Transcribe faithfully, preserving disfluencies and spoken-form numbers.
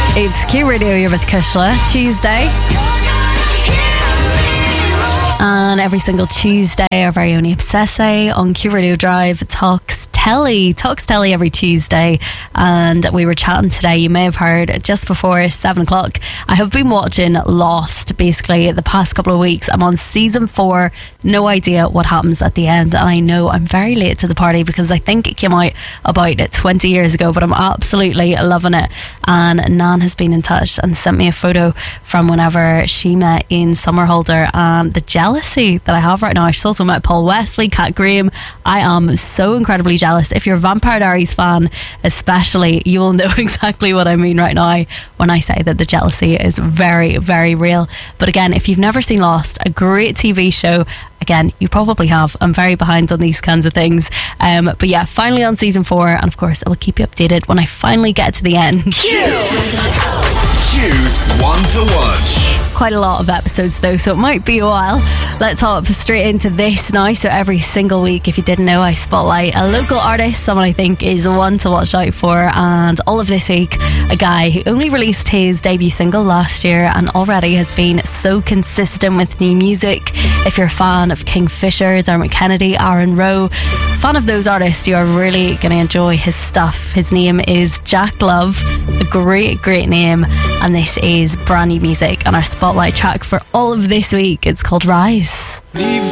It's Q Radio, you're with Kushla. Tuesday. And every single Tuesday, our very own Obsesse on Q Radio Drive talks telly. Talks telly every Tuesday. And we were chatting today, you may have heard, just before seven o'clock. I have been watching Lost, basically, the past couple of weeks. I'm on season four. No idea what happens at the end. And I know I'm very late to the party because I think it came out about twenty years ago, but I'm absolutely loving it. And Nan has been in touch and sent me a photo from whenever she met Ian Somerhalder, and the jealousy that I have right now. She's also met Paul Wesley, Kat Graham. I am so incredibly jealous. If you're a Vampire Diaries fan especially, you will know exactly what I mean right now when I say that the jealousy is very, very real. But again, if you've never seen Lost, a great T V show. Again, you probably have. I'm very behind on these kinds of things. Um, but yeah, finally on season four. And of course, I will keep you updated when I finally get to the end. Choose one to watch. Quite a lot of episodes though, so it might be a while. Let's hop straight into this now. So every single week, if you didn't know, I spotlight a local artist, someone I think is one to watch out for. And all of this week, a guy who only released his debut single last year and already has been so consistent with new music. If you're a fan of Kingfisher, Dermot Kennedy, Aaron Rowe, fan of those artists, you are really going to enjoy his stuff. His name is Jack Love, a great, great name. And this is brand new music, and our spotlight track for all of this week, it's called Rise. Leave